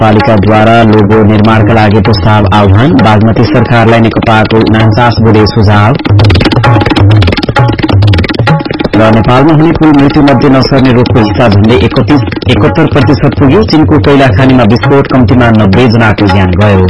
पालिकाद्वारा logo निर्माणका लागि प्रस्ताव आह्वान बागमती सरकारलाई नेकपाको 49 बुँदे सुझाव र नेपालमा हुने कुल मृत्यु मध्ये नसर्ने रोगको हिस्सा झण्डै 71% पुग्यो। चीनको कोइला खानीमा विस्फोट कम्तीमा 90 जनाको ज्यान गयो।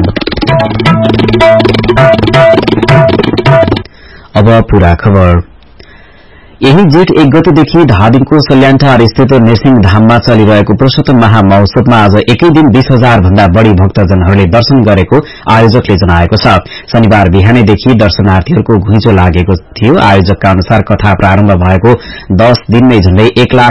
अब पूरा खबर। यही जेठ 1 गतेदेखि धादिङको सल्यानटार स्थित नृसिंह धाममा चलिरहेको पुरूषोत्तम महामहोत्सवमा आज एकै दिन 20,000 भन्दा बढ़ी भक्तजनहरूले दर्शन गरेको आयोजकले जनाएको छ। शनिबार बिहानैदेखि दर्शनार्थीहरूको घुइँचो लागेको थियो। आयोजकका अनुसार कथा प्रारम्भ भएको 10 दिनमै झण्डै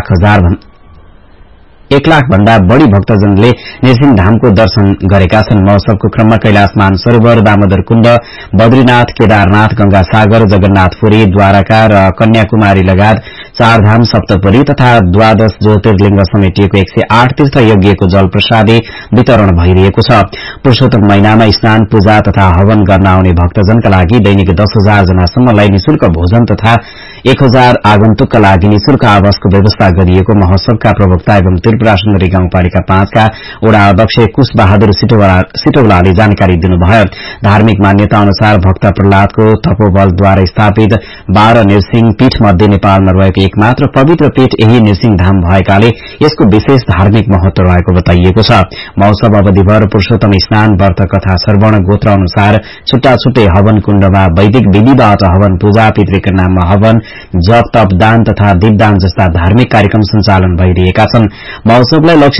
1 लाख भन्दा बढ़ी भक्तजनले नृसिंह धामको दर्शन गरेका छन्। महोत्सवको क्रममा कैलाश मानसरोवर, दामोदर कुण्ड, बद्रीनाथ, केदारनाथ, गंगासागर, जगन्नाथपुरी, द्वारका र कन्याकुमारी लगायत 4 धाम, सप्तपुरी तथा 12 ज्योतिर्लिंग समेटिएको 108 तीर्थ यज्ञको जल प्रसादी वितरण भइरहेको छ। पुरूषोत्तम महिनामा स्नान, पूजा तथा हवन गर्न आउने भक्तजनका लागि दैनिक 10,000 जनासम्मलाई निशुल्क भोजन तथा 1,000 आगन्तुकका लागि निशुल्क आवासको व्यवस्था गरिएको महोत्सवका प्रवक्ता एवं त्रिपुरा सुन्दरी गाउँपालिका 5 का वडा अध्यक्ष कुश बहादुर सिटौलाले जानकारी दिनुभयो। धार्मिक मान्यता अनुसार भक्त प्रहलादको तपोबलद्वारा स्थापित 12 नृसिंह पीठ मध्ये नेपालमा रहेको एकमात्र पवित्र पीठ यही नृसिंह धाम भएकाले यसको विशेष धार्मिक महत्व रहेको बताइएको छ। महोत्सव अवधिभर पुरूषोत्तम स्नान, व्रत, कथा श्रवण, गोत्र अनुसार छुट्टा छुट्टै हवन कुण्डमा वैदिक विधिबाट हवन पूजा, पितृका नाममा हवन, जप, तप, दान तथा दीपदान जस्ता धार्मिक कार्यक्रम सञ्चालन भइरहेका छन्। महोत्सवलाई